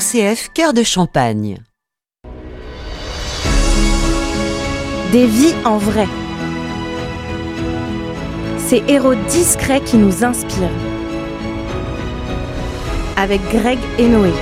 RCF Cœur de Champagne. Des vies en vrai. Ces héros discrets qui nous inspirent. Avec Greg et Noé.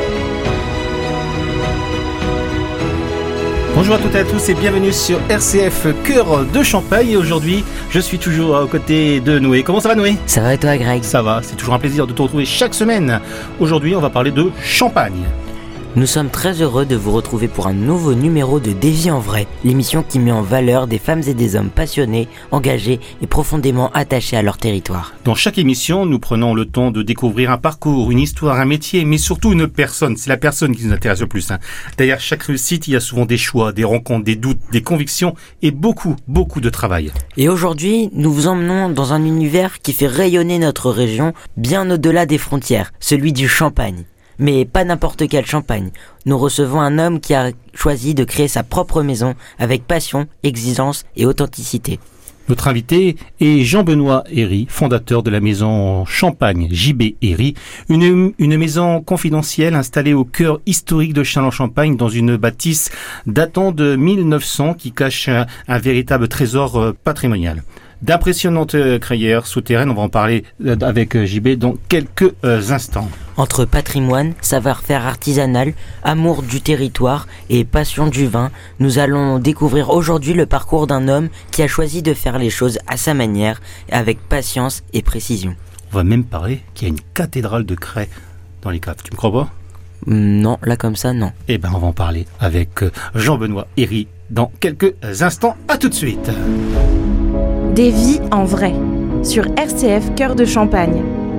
Bonjour à toutes et à tous et bienvenue sur RCF Cœur de Champagne. Et aujourd'hui, je suis toujours aux côtés de Noé. Comment ça va, Noé ? Ça va et toi, Greg ? Ça va, c'est toujours un plaisir de te retrouver chaque semaine. Aujourd'hui, on va parler de champagne. Nous sommes très heureux de vous retrouver pour un nouveau numéro de Des vies en vrai, l'émission qui met en valeur des femmes et des hommes passionnés, engagés et profondément attachés à leur territoire. Dans chaque émission, nous prenons le temps de découvrir un parcours, une histoire, un métier, mais surtout une personne. C'est la personne qui nous intéresse le plus. Derrière chaque réussite, il y a souvent des choix, des rencontres, des doutes, des convictions et beaucoup de travail. Et aujourd'hui, nous vous emmenons dans un univers qui fait rayonner notre région bien au-delà des frontières, celui du champagne. Mais pas n'importe quel champagne. Nous recevons un homme qui a choisi de créer sa propre maison avec passion, exigence et authenticité. Notre invité est Jean-Benoît Héry, fondateur de la maison Champagne JB Héry, une maison confidentielle installée au cœur historique de Châlons-Champagne dans une bâtisse datant de 1900 qui cache un véritable trésor patrimonial. D'impressionnantes crayères souterraines, on va en parler avec JB dans quelques instants. Entre patrimoine, savoir-faire artisanal, amour du territoire et passion du vin, nous allons découvrir aujourd'hui le parcours d'un homme qui a choisi de faire les choses à sa manière, avec patience et précision. On va même parler qu'il y a une cathédrale de craie dans les caves, tu me crois pas ? Non, là comme ça, non. Eh ben, on va en parler avec Jean-Benoît Héry dans quelques instants. À tout de suite. Des vies en vrai, sur RCF Cœur de Champagne.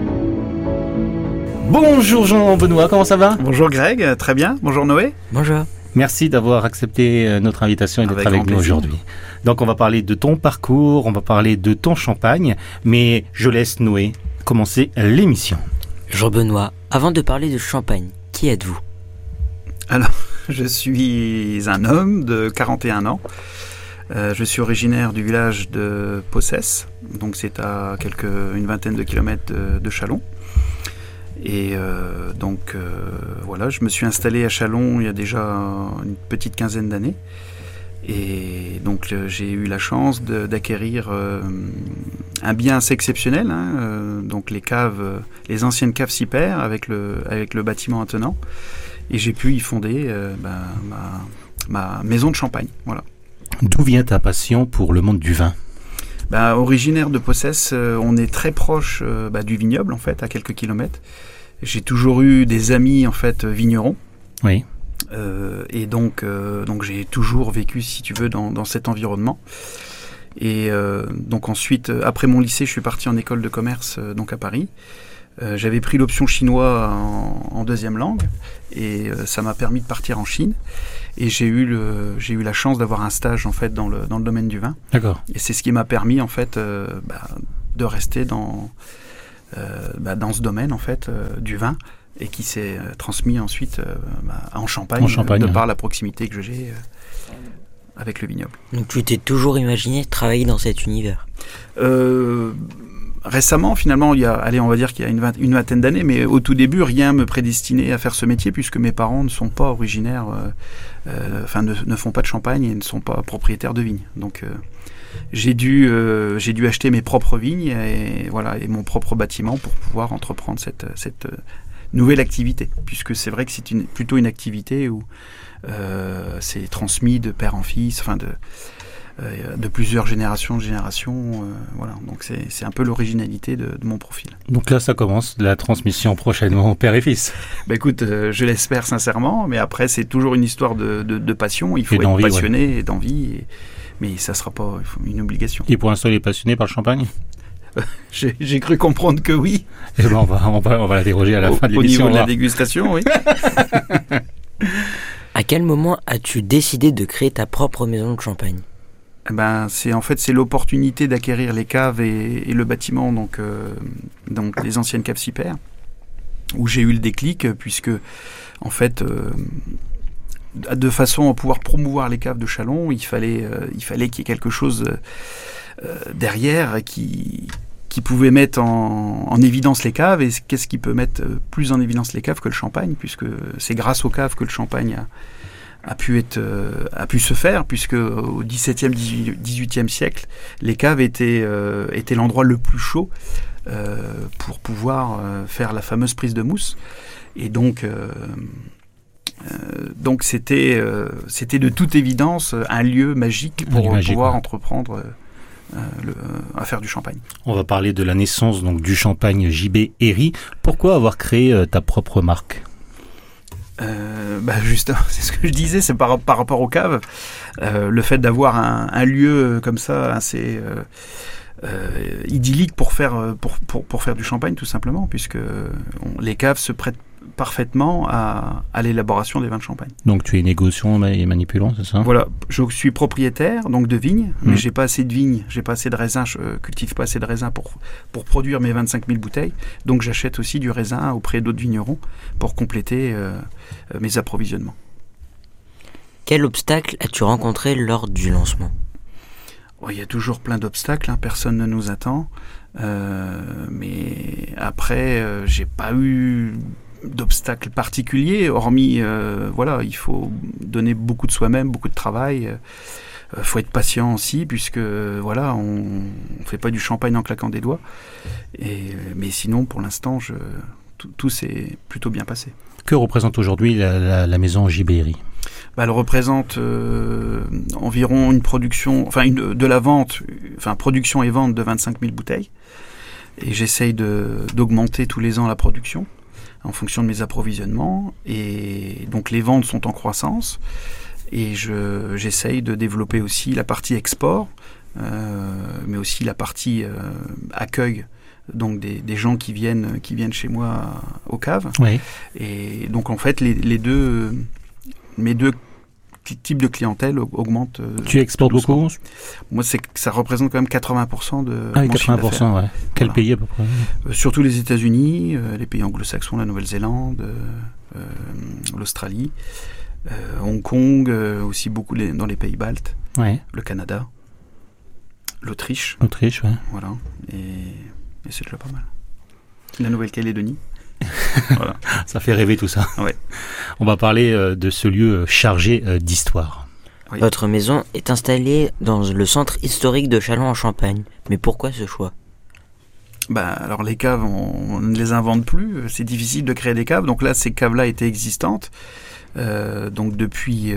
Bonjour Jean-Benoît, comment ça va ? Bonjour Greg, très bien. Bonjour Noé. Bonjour. Merci d'avoir accepté notre invitation et d'être avec nous aujourd'hui. Donc on va parler de ton parcours, on va parler de ton champagne, mais je laisse Noé commencer l'émission. Jean-Benoît, avant de parler de champagne, qui êtes-vous ? Alors, je suis un homme de 41 ans. Je suis originaire du village de Possès, donc c'est à une vingtaine de kilomètres de Châlons. Et voilà, je me suis installé à Châlons il y a déjà une petite quinzaine d'années. Et donc j'ai eu la chance d'acquérir un bien assez exceptionnel, donc les anciennes caves Siper avec le bâtiment attenant. Et j'ai pu y fonder ma maison de champagne, voilà. D'où vient ta passion pour le monde du vin ? Originaire de Possès, on est très proche du vignoble, en fait, à quelques kilomètres. J'ai toujours eu des amis, en fait, vignerons. Oui. Et donc j'ai toujours vécu, si tu veux, dans cet environnement. Et donc ensuite, après mon lycée, je suis parti en école de commerce, donc à Paris. J'avais pris l'option chinois en deuxième langue et ça m'a permis de partir en Chine. Et j'ai eu la chance d'avoir un stage en fait dans le domaine du vin. D'accord. Et c'est ce qui m'a permis en fait de rester dans ce domaine en fait du vin et qui s'est transmis ensuite en Champagne de par la proximité que j'ai avec le vignoble. Donc tu t'es toujours imaginé travailler dans cet univers ? Récemment, finalement, on va dire qu'il y a une vingtaine d'années, mais au tout début, rien me prédestinait à faire ce métier puisque mes parents ne sont pas originaires, ne font pas de champagne et ne sont pas propriétaires de vignes. Donc, j'ai dû acheter mes propres vignes et mon propre bâtiment pour pouvoir entreprendre cette nouvelle activité, puisque c'est vrai que c'est plutôt une activité où c'est transmis de père en fils, de plusieurs générations, voilà. Donc c'est un peu l'originalité de mon profil. Donc là, ça commence, la transmission prochainement père et fils. Écoute, je l'espère sincèrement, mais après c'est toujours une histoire de passion. Il faut être passionné et d'envie, mais ça sera pas une obligation. Et pour l'instant, il est passionné par le champagne ? J'ai cru comprendre que oui. Et ben on va la déroger à la fin de l'émission. Au niveau de la dégustation, oui. À quel moment as-tu décidé de créer ta propre maison de champagne ? C'est l'opportunité d'acquérir les caves et le bâtiment, donc les anciennes caves Siper, où j'ai eu le déclic, puisque en fait, de façon à pouvoir promouvoir les caves de Châlons, il fallait qu'il y ait quelque chose derrière qui qui pouvait mettre en évidence les caves. Et qu'est-ce qui peut mettre plus en évidence les caves que le champagne, puisque c'est grâce aux caves que le champagne a pu se faire, puisque au XVIIe, XVIIIe siècle, les caves étaient l'endroit le plus chaud pour pouvoir faire la fameuse prise de mousse. Et donc c'était de toute évidence un lieu magique pour pouvoir entreprendre à faire du champagne. On va parler de la naissance donc du champagne JB Héry. Pourquoi avoir créé ta propre marque ? Justement, c'est ce que je disais, c'est par rapport aux caves. Le fait d'avoir un lieu comme ça assez idyllique pour faire du champagne, tout simplement, puisque les caves se prêtent parfaitement à l'élaboration des vins de champagne. Donc tu es négociant et manipulant, c'est ça ? Voilà, je suis propriétaire donc de vignes, mais j'ai pas assez de vignes, j'ai pas assez de raisins, je cultive pas assez de raisins pour produire mes 25 000 bouteilles. Donc j'achète aussi du raisin auprès d'autres vignerons pour compléter mes approvisionnements. Quel obstacle as-tu rencontré lors du lancement ? Il y a toujours plein d'obstacles, personne ne nous attend. Mais après, j'ai pas eu d'obstacles particuliers, hormis, il faut donner beaucoup de soi-même, beaucoup de travail. Faut être patient aussi, puisque on fait pas du champagne en claquant des doigts. Mais sinon, pour l'instant, tout s'est plutôt bien passé. Que représente aujourd'hui la maison JB Héry ? Elle représente environ une production, production et vente de 25 000 bouteilles. Et j'essaye d'augmenter tous les ans la production en fonction de mes approvisionnements. Et donc les ventes sont en croissance. Et j'essaye de développer aussi la partie export, mais aussi la partie accueil. Donc des gens qui viennent chez moi aux caves. Oui. Et donc en fait mes deux types de clientèle augmentent. Tu exportes beaucoup ? Moi, ça représente quand même 80% de mon 80%, chiffre d'affaires. Ouais. Quel pays à peu près ? Surtout les États-Unis, les pays anglo-saxons, la Nouvelle-Zélande, l'Australie, Hong Kong, aussi beaucoup dans les pays baltes, le Canada, l'Autriche. Autriche, ouais. Voilà, et c'est déjà pas mal. La Nouvelle-Calédonie. Voilà. Ça fait rêver tout ça. Ouais. On va parler de ce lieu chargé d'histoire. Oui. Votre maison est installée dans le centre historique de Châlons-en-Champagne. Mais pourquoi ce choix ? Alors les caves, on ne les invente plus. C'est difficile de créer des caves. Donc là, ces caves-là étaient existantes. Donc depuis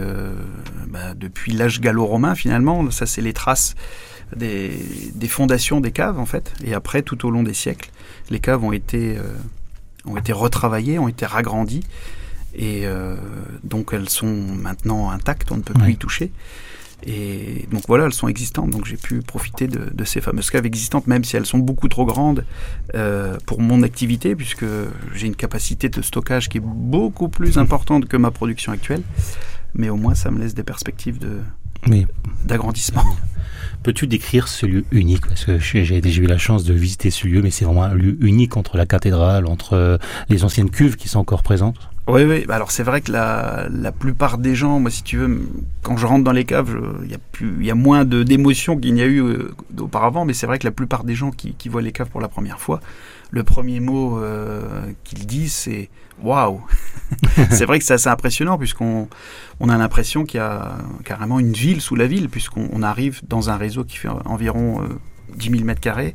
l'âge gallo-romain finalement. Ça, c'est les traces des fondations des caves en fait. Et après, tout au long des siècles, les caves ont été retravaillées, ont été ragrandies. Et donc elles sont maintenant intactes, on ne peut plus y toucher. Et donc voilà, elles sont existantes. Donc j'ai pu profiter de ces fameuses caves existantes, même si elles sont beaucoup trop grandes pour mon activité, puisque j'ai une capacité de stockage qui est beaucoup plus importante que ma production actuelle. Mais au moins, ça me laisse des perspectives d'agrandissement. Peux-tu décrire ce lieu unique ? Parce que j'ai eu la chance de visiter ce lieu, mais c'est vraiment un lieu unique entre la cathédrale, entre les anciennes cuves qui sont encore présentes. Oui. Alors c'est vrai que la plupart des gens, moi si tu veux, quand je rentre dans les caves, il y a moins d'émotions qu'il n'y a eu auparavant, mais c'est vrai que la plupart des gens qui voient les caves pour la première fois, le premier mot qu'ils disent, c'est « waouh ». C'est vrai que c'est assez impressionnant, puisqu'on a l'impression qu'il y a carrément une ville sous la ville, puisqu'on arrive dans un réseau qui fait environ 10 000 mètres carrés,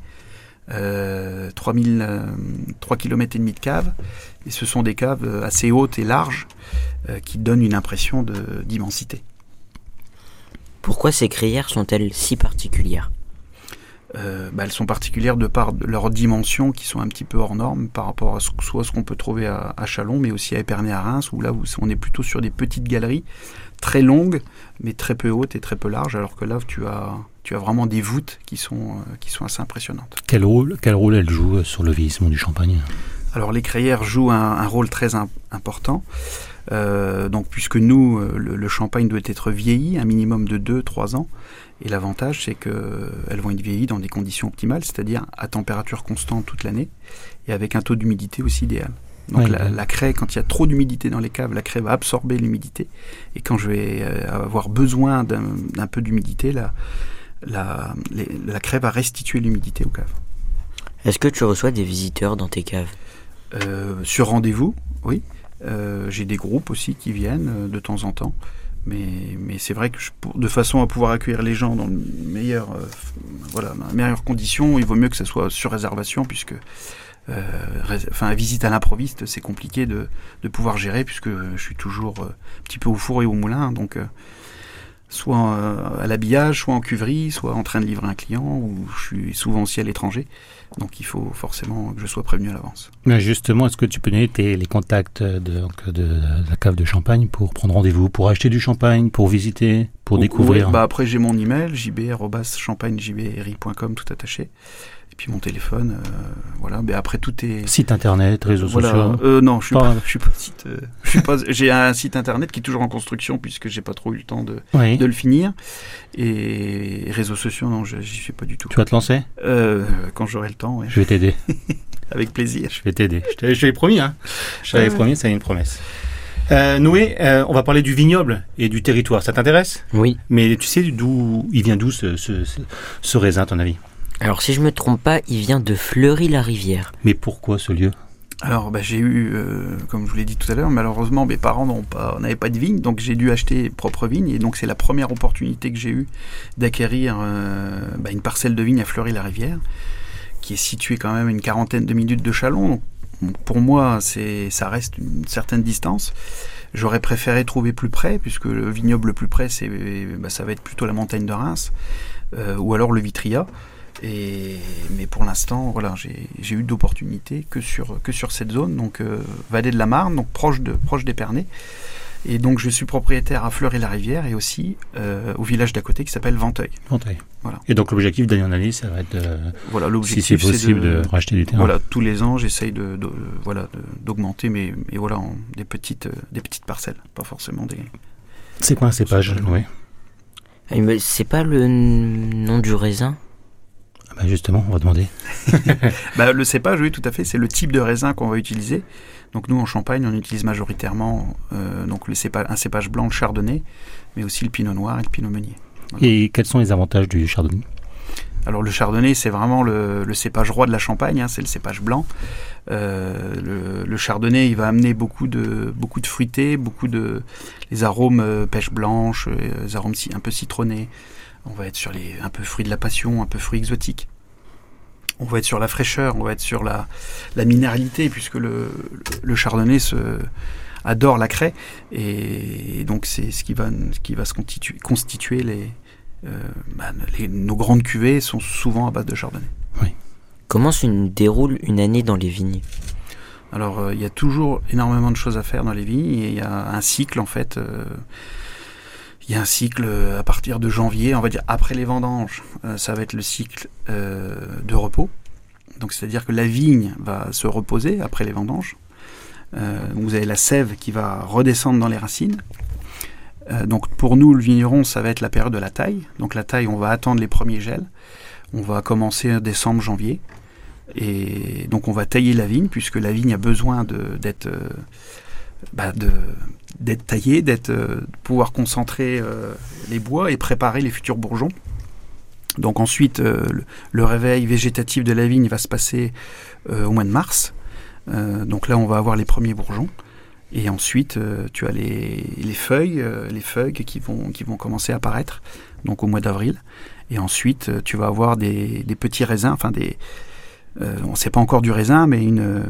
3 km et demi de caves, et ce sont des caves assez hautes et larges qui donnent une impression d'immensité. Pourquoi ces crayères sont-elles si particulières ? Elles sont particulières de par leurs dimensions qui sont un petit peu hors normes par rapport à soit ce qu'on peut trouver à Châlons, mais aussi à Épernay à Reims, où on est plutôt sur des petites galeries très longues, mais très peu hautes et très peu larges, alors que là tu as vraiment des voûtes qui sont assez impressionnantes. Quel rôle elles jouent sur le vieillissement du champagne ? Alors les crayères jouent un rôle très important. Donc puisque nous, le champagne doit être vieilli un minimum de 2-3 ans, et l'avantage c'est qu'elles vont être vieillies dans des conditions optimales, c'est-à-dire à température constante toute l'année et avec un taux d'humidité aussi idéal. Donc la craie, quand il y a trop d'humidité dans les caves, la craie va absorber l'humidité, et quand je vais avoir besoin d'un peu d'humidité, la craie va restituer l'humidité aux caves. Est-ce que tu reçois des visiteurs dans tes caves ? Sur rendez-vous, oui. J'ai des groupes aussi qui viennent de temps en temps. Mais c'est vrai que de façon à pouvoir accueillir les gens dans dans les meilleures conditions, il vaut mieux que ça soit sur réservation, puisque visite à l'improviste, c'est compliqué de pouvoir gérer, puisque je suis toujours un petit peu au four et au moulin, donc soit à l'habillage, soit en cuverie, soit en train de livrer un client, ou je suis souvent aussi à l'étranger. Donc il faut forcément que je sois prévenu à l'avance. Mais justement, est-ce que tu peux donner les contacts de la cave de champagne pour prendre rendez-vous, pour acheter du champagne, pour visiter, pour découvrir? Oui, après j'ai mon email, jb@champagnejbri.com, tout attaché. Et puis mon téléphone, Mais après tout est... Site internet, réseaux sociaux. Non, je suis pas site. J'ai un site internet qui est toujours en construction, puisque j'ai pas trop eu le temps de le finir. Et réseaux sociaux, non, j'y suis pas du tout. Tu vas te lancer? Quand j'aurai le temps, ouais. Je vais t'aider. Avec plaisir. Je vais t'aider. Je t'avais promis, hein. Je t'avais promis, ça y est, une promesse. Noé, on va parler du vignoble et du territoire. Ça t'intéresse? Oui. Mais tu sais il vient d'où ce raisin, à ton avis? Alors, si je me trompe pas, il vient de Fleury-la-Rivière. Mais pourquoi ce lieu? Alors, j'ai eu, comme je vous l'ai dit tout à l'heure, malheureusement, mes parents n'avaient pas de vigne, donc j'ai dû acheter propre vigne, et donc c'est la première opportunité que j'ai eue d'acquérir une parcelle de vigne à Fleury-la-Rivière, qui est située quand même à une 40aine de minutes de Châlons. Donc, pour moi, ça reste une certaine distance. J'aurais préféré trouver plus près, puisque le vignoble le plus près, ça va être plutôt la montagne de Reims, ou alors le Vitria. Mais pour l'instant, j'ai eu d'opportunités que sur cette zone, donc Vallée de la Marne, donc proche d'Épernay. Et donc je suis propriétaire à Fleury-la-Rivière et aussi au village d'à côté qui s'appelle Venteuil. Voilà. Et donc l'objectif d'année en année, ça va être l'objectif, si c'est possible de racheter du terrain. Voilà, tous les ans, j'essaye d'augmenter, mais des petites parcelles, pas forcément des... C'est quoi un cépage? Oui. C'est pas le nom du raisin? Justement, on va demander. Le cépage, oui, tout à fait, c'est le type de raisin qu'on va utiliser. Donc nous, en Champagne, on utilise majoritairement un cépage blanc, le chardonnay, mais aussi le pinot noir et le pinot meunier. Voilà. Et quels sont les avantages du chardonnay? Alors le chardonnay, c'est vraiment le cépage roi de la Champagne, hein, c'est le cépage blanc. Le chardonnay, il va amener beaucoup de fruité, les arômes pêche blanche, les arômes un peu citronnés. On va être sur un peu fruits de la passion, un peu fruits exotiques. On va être sur la fraîcheur, on va être sur la minéralité, puisque le chardonnay adore la craie. Et donc c'est ce qui va se constituer nos grandes cuvées sont souvent à base de chardonnay. Oui. Comment se déroule une année dans les vignes? Alors il y a toujours énormément de choses à faire dans les vignes, et il y a un cycle en fait. Il y a un cycle à partir de janvier, on va dire après les vendanges, ça va être le cycle de repos. Donc c'est-à-dire que la vigne va se reposer après les vendanges. Vous avez la sève qui va redescendre dans les racines. Donc pour nous, le vigneron, ça va être la période de la taille. Donc la taille, on va attendre les premiers gels. On va commencer décembre, janvier. Et donc on va tailler la vigne, puisque la vigne a besoin d'être taillée, de pouvoir concentrer les bois et préparer les futurs bourgeons. Donc ensuite, le réveil végétatif de la vigne va se passer au mois de mars. Donc là, on va avoir les premiers bourgeons. Et ensuite, tu as les feuilles qui vont commencer à apparaître, donc au mois d'avril. Et ensuite, tu vas avoir des petits raisins, on ne sait pas encore du raisin, mais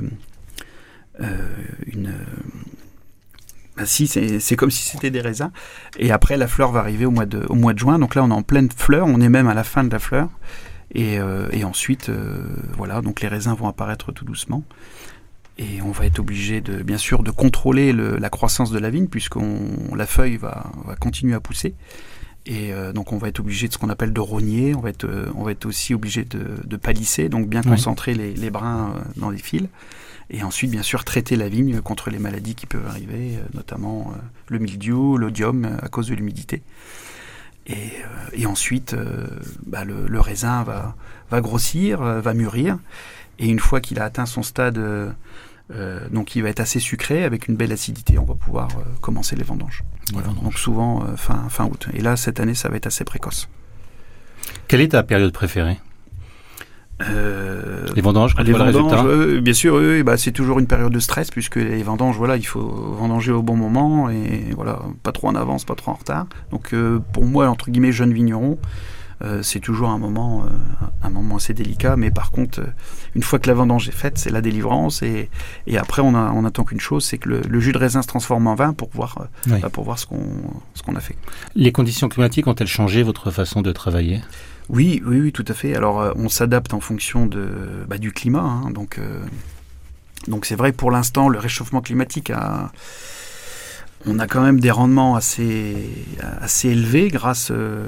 c'est comme si c'était des raisins. Et après, la fleur va arriver au mois de juin. Donc là, on est en pleine fleur. On est même à la fin de la fleur. Et ensuite, donc les raisins vont apparaître tout doucement. Et on va être obligé, bien sûr, de contrôler la croissance de la vigne, puisque la feuille va continuer à pousser. Et donc, on va être obligé de ce qu'on appelle de rogner. On va être aussi obligé de palisser, donc bien concentrer les brins dans les fils. Et ensuite, bien sûr, traiter la vigne contre les maladies qui peuvent arriver, notamment le mildiou, l'odium, à cause de l'humidité. Et ensuite, le raisin va grossir, va mûrir. Et une fois qu'il a atteint son stade, donc il va être assez sucré, avec une belle acidité, on va pouvoir commencer les vendanges. Voilà. Donc souvent fin août. Et là, cette année, ça va être assez précoce. Quelle est ta période préférée? Les vendanges, quand les tu vois le vendanges, résultat. bien sûr, c'est toujours une période de stress puisque les vendanges, voilà, il faut vendanger au bon moment et voilà, pas trop en avance, pas trop en retard. Donc pour moi, entre guillemets, jeune vigneron, c'est toujours un moment assez délicat. Mais par contre, une fois que la vendange est faite, c'est la délivrance et après on attend qu'une chose, c'est que le jus de raisin se transforme en vin pour voir ce qu'on a fait. Les conditions climatiques ont-elles changé votre façon de travailler ? Oui, tout à fait. Alors, on s'adapte en fonction du climat. Hein. Donc, c'est vrai que pour l'instant, le réchauffement climatique on a quand même des rendements assez élevés grâce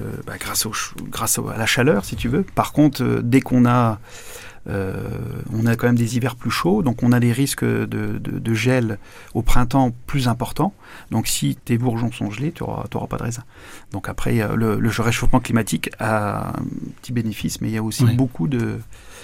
à la chaleur, si tu veux. Par contre, dès qu'on a quand même des hivers plus chauds, donc on a des risques de gel au printemps plus importants. Donc si tes bourgeons sont gelés, tu n'auras pas de raisin. Donc après, le réchauffement climatique a un petit bénéfice, mais il y a aussi beaucoup de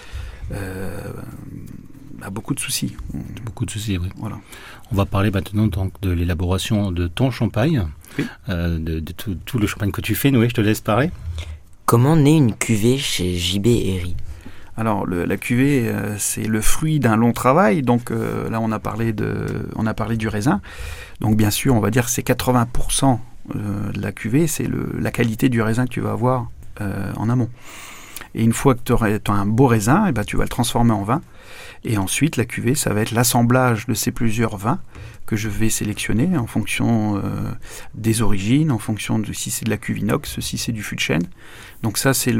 soucis. Beaucoup de soucis, oui. Voilà. On va parler maintenant donc de l'élaboration de ton champagne, oui. de tout le champagne que tu fais. Noé, je te laisse parler. Comment naît une cuvée chez JB Herry ? Alors la cuvée, c'est le fruit d'un long travail. Donc là, on a parlé du raisin. Donc bien sûr, on va dire que c'est 80% de la cuvée, c'est la qualité du raisin que tu vas avoir en amont. Et une fois que tu as un beau raisin, tu vas le transformer en vin. Et ensuite, la cuvée, ça va être l'assemblage de ces plusieurs vins que je vais sélectionner en fonction des origines, en fonction de si c'est de la cuve inox, si c'est du fût de chêne. Donc ça, c'est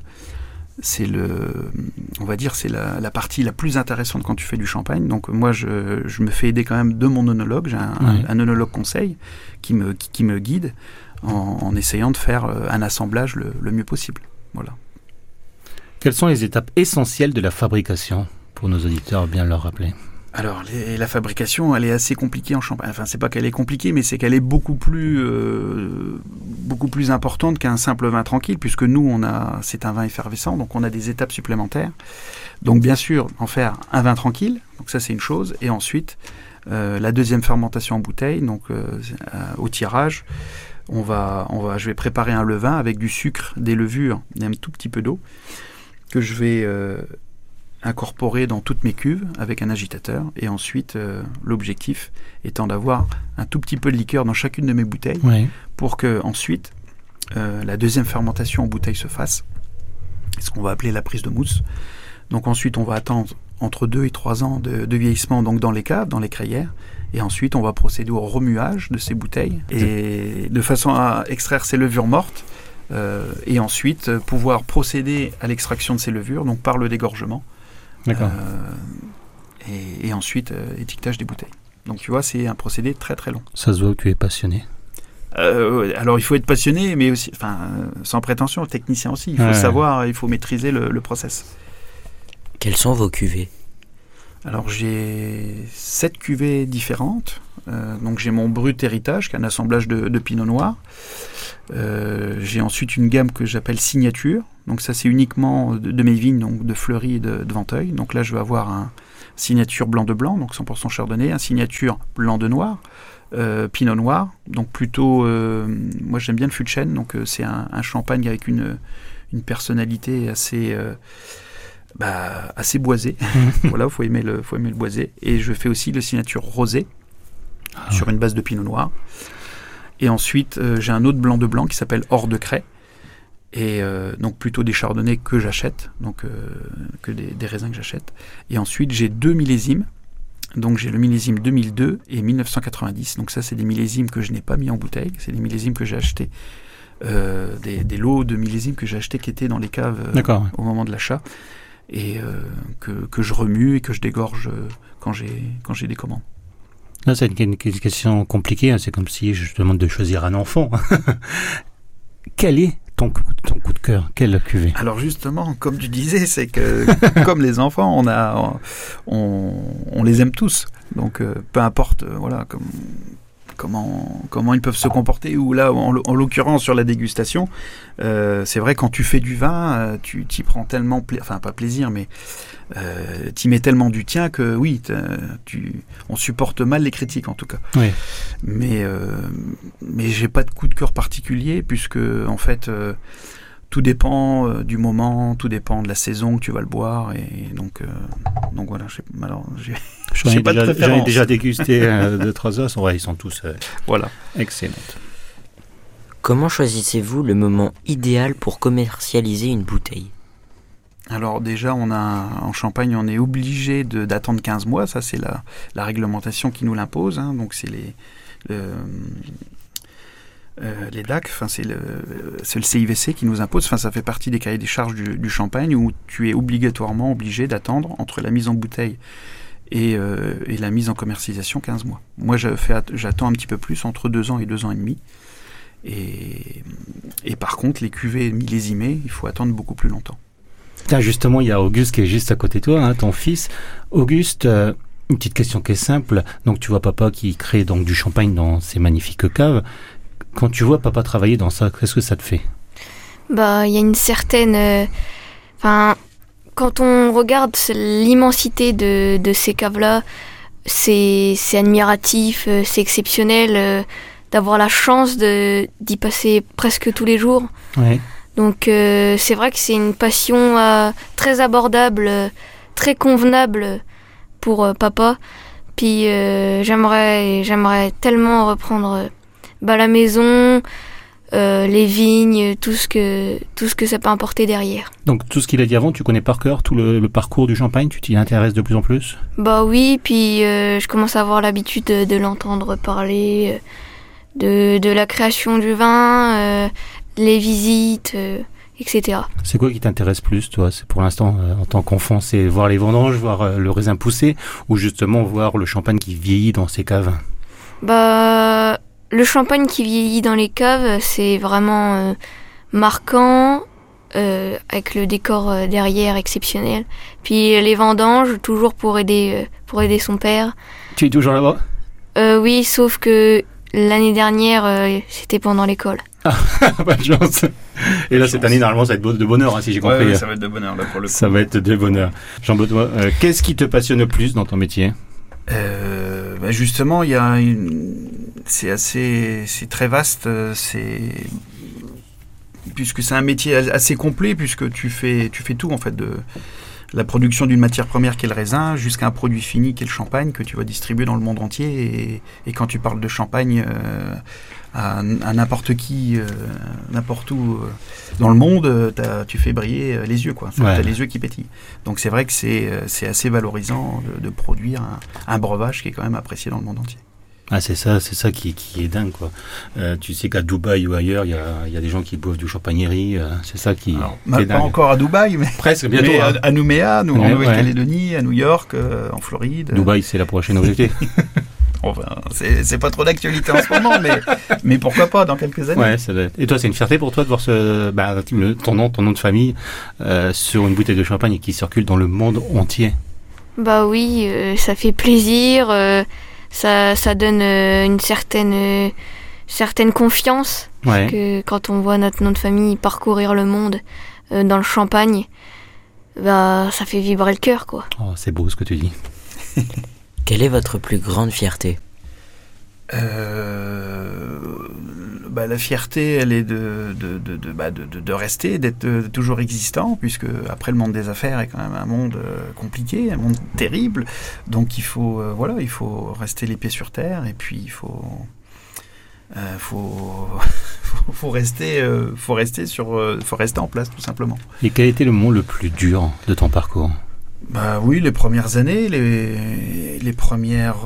on va dire, c'est la partie la plus intéressante quand tu fais du champagne. Donc moi, je me fais aider quand même de mon œnologue. J'ai un œnologue conseil qui me guide en essayant de faire un assemblage le mieux possible. Voilà. Quelles sont les étapes essentielles de la fabrication pour nos auditeurs, bien leur rappeler? Alors, la fabrication, elle est assez compliquée en Champagne. Enfin, c'est pas qu'elle est compliquée, mais c'est qu'elle est beaucoup plus importante qu'un simple vin tranquille, puisque nous, c'est un vin effervescent, donc on a des étapes supplémentaires. Donc, bien sûr, en faire un vin tranquille, donc ça, c'est une chose. Et ensuite, la deuxième fermentation en bouteille, donc au tirage, je vais préparer un levain avec du sucre, des levures et un tout petit peu d'eau, que je vais incorporer dans toutes mes cuves avec un agitateur. Et ensuite, l'objectif étant d'avoir un tout petit peu de liqueur dans chacune de mes bouteilles pour que ensuite la deuxième fermentation en bouteille se fasse, ce qu'on va appeler la prise de mousse. Donc ensuite, on va attendre entre 2 et 3 ans de vieillissement donc dans les caves, dans les crayères. Et ensuite, on va procéder au remuage de ces bouteilles et de façon à extraire ces levures mortes. Et ensuite pouvoir procéder à l'extraction de ces levures, donc par le dégorgement. D'accord. Et ensuite étiquetage des bouteilles. Donc tu vois, c'est un procédé très très long. Ça se voit que tu es passionné. Alors il faut être passionné, mais aussi, sans prétention, technicien aussi. Il faut savoir, il faut maîtriser le process. Quelles sont vos cuvées ? Alors j'ai 7 cuvées différentes. Donc j'ai mon brut héritage, qui est un assemblage de pinot noir. J'ai ensuite une gamme que j'appelle signature. Donc ça, c'est uniquement de mes vignes, donc de Fleury et de Venteuil. Donc là, je vais avoir un signature blanc de blanc, donc 100% chardonnay, un signature blanc de noir, pinot noir. Donc plutôt, moi j'aime bien le fût de chêne, donc c'est un champagne avec une personnalité assez boisée. Voilà, faut aimer le boisé. Et je fais aussi le signature rosé sur une base de pinot noir. Et ensuite, j'ai un autre blanc de blanc qui s'appelle Hors de Crais. Et donc plutôt des chardonnays que j'achète, donc que des raisins que j'achète. Et ensuite, j'ai 2 millésimes. Donc j'ai le millésime 2002 et 1990. Donc ça, c'est des millésimes que je n'ai pas mis en bouteille. C'est des millésimes que j'ai achetés, des lots de millésimes que j'ai achetés qui étaient dans les caves au moment de l'achat. Et que je remue et que je dégorge quand j'ai des commandes. Là, c'est une question compliquée. Hein. C'est comme si je te demande de choisir un enfant. Quel est ton coup de cœur? Quelle cuvée? Alors justement, comme tu disais, c'est que comme les enfants, on les aime tous. Donc peu importe, voilà, comment ils peuvent se comporter, ou là, en l'occurrence sur la dégustation, c'est vrai, quand tu fais du vin, tu t'y prends tellement, pas plaisir, mais t'y mets tellement du tien que oui, on supporte mal les critiques en tout cas. Oui. Mais j'ai pas de coup de cœur particulier, puisque en fait, tout dépend du moment, tout dépend de la saison que tu vas le boire. Et donc voilà, J'en ai pas de préférence. J'en ai déjà dégusté 2-3 os. Ouais, ils sont tous Voilà. excellents. Comment choisissez-vous le moment idéal pour commercialiser une bouteille ? Alors déjà, en Champagne, on est obligé d'attendre 15 mois. Ça, c'est la réglementation qui nous l'impose. Hein. Donc c'est les DAC, c'est le CIVC qui nous impose. Ça fait partie des cahiers des charges du Champagne où tu es obligatoirement obligé d'attendre entre la mise en bouteille et la mise en commercialisation 15 mois. Moi, j'attends un petit peu plus, entre 2 ans et 2 ans et demi. Et par contre, les cuvées millésimées, il faut attendre beaucoup plus longtemps. Tiens, justement, il y a Auguste qui est juste à côté de toi, ton fils. Auguste, une petite question qui est simple. Donc, tu vois papa qui crée donc du champagne dans ces magnifiques caves. Quand tu vois papa travailler dans ça, qu'est-ce que ça te fait ? Il y a une certaine... quand on regarde l'immensité de ces caves-là, c'est admiratif, c'est exceptionnel d'avoir la chance d'y passer presque tous les jours. Ouais. Donc c'est vrai que c'est une passion très abordable, très convenable pour papa. Puis j'aimerais tellement reprendre la maison, les vignes, tout ce que ça peut apporter derrière. Donc tout ce qu'il a dit avant, tu connais par cœur tout le parcours du champagne, tu t'y intéresses de plus en plus ? Oui, puis je commence à avoir l'habitude de l'entendre parler, de la création du vin, les visites, etc. C'est quoi qui t'intéresse plus, toi ? C'est pour l'instant, en tant qu'enfant, c'est voir les vendanges, voir le raisin pousser, ou justement voir le champagne qui vieillit dans ses caves ? Le champagne qui vieillit dans les caves, c'est vraiment marquant, avec le décor derrière exceptionnel. Puis les vendanges, toujours pour aider son père. Tu es toujours là-bas ? Oui, sauf que l'année dernière, c'était pendant l'école. Pas de chance. Et là, cette année, normalement, ça va être de bonheur, si j'ai compris. Ouais, ça va être de bonheur, là, pour le coup. Ça va être de bonheur. Jean-Benoît, qu'est-ce qui te passionne le plus dans ton métier ? Justement, c'est très vaste, puisque c'est un métier assez complet, puisque tu fais tout en fait, de la production d'une matière première qui est le raisin jusqu'à un produit fini qui est le champagne que tu vas distribuer dans le monde entier. Et quand tu parles de champagne à n'importe qui, n'importe où dans le monde, tu fais briller les yeux, quoi. T'as les yeux qui pétillent. Donc c'est vrai que c'est assez valorisant de produire un breuvage qui est quand même apprécié dans le monde entier. Ah, c'est ça qui est dingue, quoi. Tu sais qu'à Dubaï ou ailleurs, il y a des gens qui boivent du champagnerie. C'est ça qui est dingue. Pas encore à Dubaï, mais presque bientôt. Mais à Nouméa, en Nouvelle-Calédonie, à New York, en Floride. Dubaï, c'est la prochaine objectif. Enfin, c'est pas trop d'actualité en ce moment, mais pourquoi pas dans quelques années. Ouais, ça doit être. Et toi, c'est une fierté pour toi de voir ton nom de famille sur une bouteille de champagne qui circule dans le monde entier. Oui, ça fait plaisir. Ça donne une certaine confiance. Parce que quand on voit notre nom de famille parcourir le monde dans le champagne, ça fait vibrer le cœur, quoi. Oh, c'est beau ce que tu dis. Quelle est votre plus grande fierté ? La fierté, elle est de rester, d'être toujours existant, puisque après le monde des affaires est quand même un monde compliqué, un monde terrible. Donc il faut rester les pieds sur terre, et puis il faut rester en place, tout simplement. Et quel était le moment le plus dur de ton parcours ? Oui, les premières années, les premières...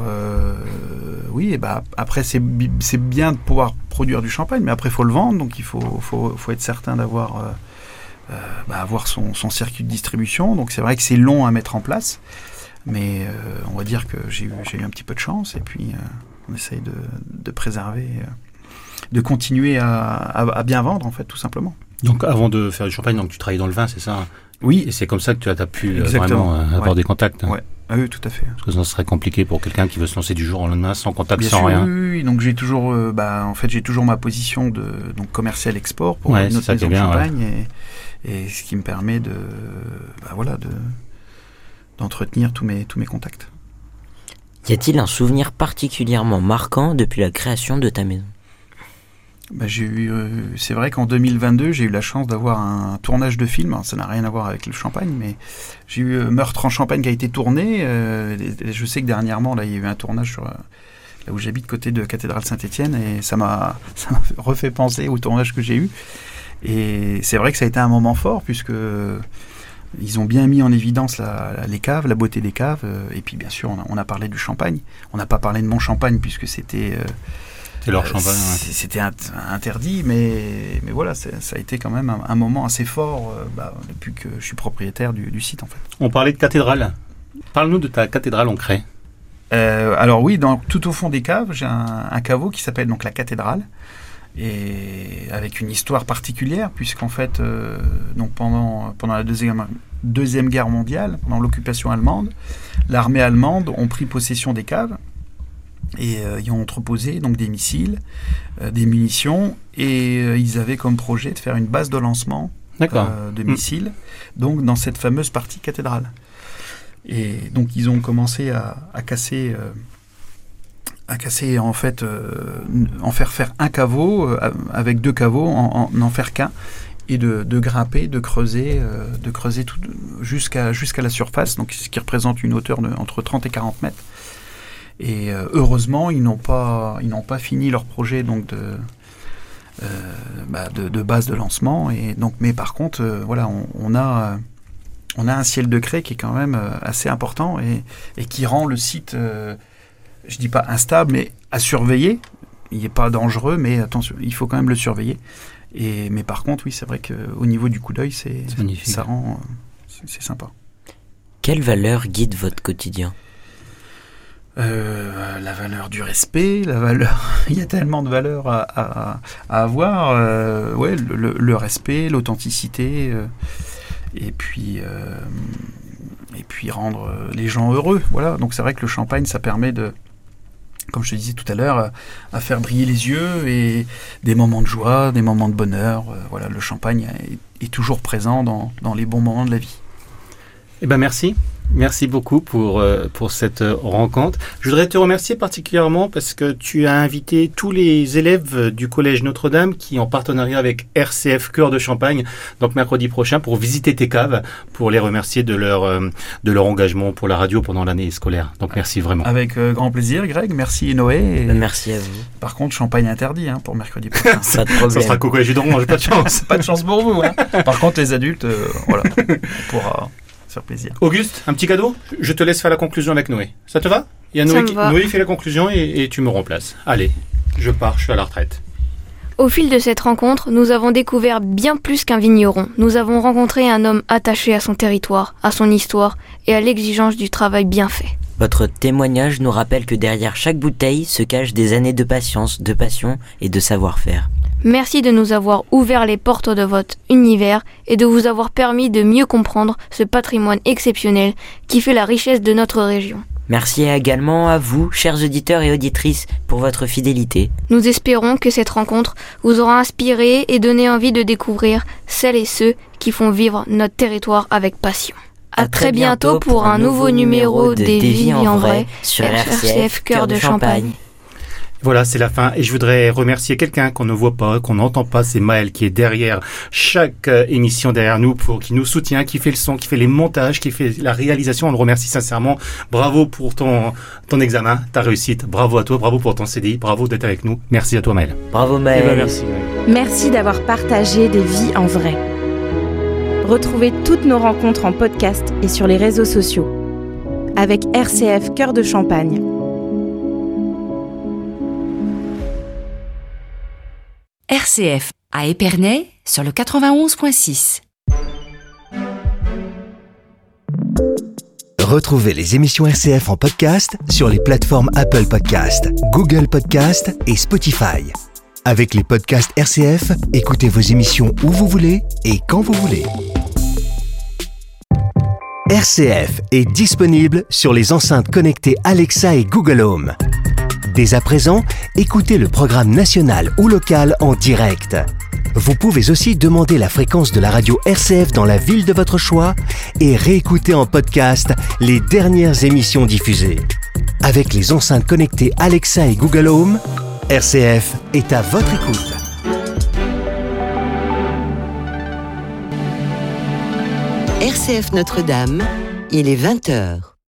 après, c'est bien de pouvoir produire du champagne, mais après, il faut le vendre, donc il faut être certain d'avoir avoir son circuit de distribution. Donc, c'est vrai que c'est long à mettre en place, mais on va dire que j'ai eu un petit peu de chance, et puis on essaye de préserver, de continuer à bien vendre, en fait, tout simplement. Donc, avant de faire du champagne, donc, tu travailles dans le vin, c'est ça ? Oui. Et c'est comme ça que tu as pu vraiment avoir des contacts. Ouais. Ah oui, tout à fait. Parce que ça serait compliqué pour quelqu'un qui veut se lancer du jour au lendemain, sans contact, sans rien. Oui. Donc j'ai toujours, j'ai toujours ma position de commercial export pour notre maison de champagne, et ce qui me permet d'entretenir tous mes contacts. Y a-t-il un souvenir particulièrement marquant depuis la création de ta maison ? C'est vrai qu'en 2022, j'ai eu la chance d'avoir un tournage de film. Alors, ça n'a rien à voir avec le Champagne, mais j'ai eu Meurtre en Champagne qui a été tourné. Et je sais que dernièrement, là, il y a eu un tournage sur là où j'habite, côté de Cathédrale Saint-Étienne, et ça m'a refait penser au tournage que j'ai eu. Et c'est vrai que ça a été un moment fort, puisque ils ont bien mis en évidence les caves, la beauté des caves. Et puis, bien sûr, on a parlé du Champagne. On n'a pas parlé de mon Champagne, puisque c'était... C'est leur Champagne. C'était interdit, mais voilà, ça a été quand même un moment assez fort depuis que je suis propriétaire du site, en fait. On parlait de cathédrale. Parle-nous de ta cathédrale en craie. Alors oui, tout au fond des caves, j'ai un caveau qui s'appelle donc la cathédrale, et avec une histoire particulière, puisqu'en fait, donc pendant la Deuxième Guerre mondiale, pendant l'occupation allemande, l'armée allemande ont pris possession des caves, et ils ont entreposé donc des missiles, des munitions, et ils avaient comme projet de faire une base de lancement de missiles, donc dans cette fameuse partie cathédrale. Et donc ils ont commencé à casser en fait, en faire un caveau, avec 2 caveaux, en faire qu'un, et de grimper, de creuser tout jusqu'à la surface, donc ce qui représente une hauteur entre 30 et 40 mètres. Et heureusement, ils n'ont pas fini leur projet donc de base de lancement. Et donc, mais par contre, voilà, on a un ciel de craie qui est quand même assez important, et qui rend le site, je dis pas instable, mais à surveiller. Il n'est pas dangereux, mais attention, il faut quand même le surveiller. Mais par contre, oui, c'est vrai qu'au niveau du coup d'œil, c'est magnifique. Ça rend, c'est sympa. Quelle valeur guide votre quotidien ? La valeur du respect, la valeur. Il y a tellement de valeurs à avoir. Le respect, l'authenticité, et puis rendre les gens heureux. Voilà. Donc c'est vrai que le Champagne, ça permet de, comme je te disais tout à l'heure, à faire briller les yeux, et des moments de joie, des moments de bonheur. Voilà, le Champagne est toujours présent dans les bons moments de la vie. Eh ben merci. Merci beaucoup pour cette rencontre. Je voudrais te remercier particulièrement parce que tu as invité tous les élèves du Collège Notre-Dame qui, en partenariat avec RCF Cœur de Champagne, donc mercredi prochain, pour visiter tes caves, pour les remercier de leur engagement pour la radio pendant l'année scolaire. Donc merci vraiment. Avec grand plaisir, Greg. Merci Noé. Merci à vous. Par contre, Champagne interdit pour mercredi prochain. Pas de problème. Ça sera coco et jus d'orange, pas de chance. Pas de chance pour vous. Par contre, les adultes, voilà, on pourra faire plaisir. Auguste, un petit cadeau ? Je te laisse faire la conclusion avec Noé. Ça te va ? Il y a Noé fait la conclusion et tu me remplaces. Allez, je pars, je suis à la retraite. Au fil de cette rencontre, nous avons découvert bien plus qu'un vigneron. Nous avons rencontré un homme attaché à son territoire, à son histoire et à l'exigence du travail bien fait. Votre témoignage nous rappelle que derrière chaque bouteille se cachent des années de patience, de passion et de savoir-faire. Merci de nous avoir ouvert les portes de votre univers et de vous avoir permis de mieux comprendre ce patrimoine exceptionnel qui fait la richesse de notre région. Merci également à vous, chers auditeurs et auditrices, pour votre fidélité. Nous espérons que cette rencontre vous aura inspiré et donné envie de découvrir celles et ceux qui font vivre notre territoire avec passion. À très bientôt pour un nouveau numéro des Vies en vrai sur RCF Cœur de Champagne. Voilà, c'est la fin. Et je voudrais remercier quelqu'un qu'on ne voit pas, qu'on n'entend pas. C'est Maël qui est derrière chaque émission derrière nous, qui nous soutient, qui fait le son, qui fait les montages, qui fait la réalisation. On le remercie sincèrement. Bravo pour ton examen, ta réussite. Bravo à toi, bravo pour ton CDI, bravo d'être avec nous. Merci à toi Maël. Bravo Maël. Merci Maël. Merci d'avoir partagé des vies en vrai. Retrouvez toutes nos rencontres en podcast et sur les réseaux sociaux. Avec RCF Cœur de Champagne. RCF à Épernay sur le 91.6. Retrouvez les émissions RCF en podcast sur les plateformes Apple Podcast, Google Podcast et Spotify. Avec les podcasts RCF, écoutez vos émissions où vous voulez et quand vous voulez. RCF est disponible sur les enceintes connectées Alexa et Google Home. Dès à présent, écoutez le programme national ou local en direct. Vous pouvez aussi demander la fréquence de la radio RCF dans la ville de votre choix et réécouter en podcast les dernières émissions diffusées. Avec les enceintes connectées Alexa et Google Home, RCF est à votre écoute. RCF Notre-Dame, il est 20h.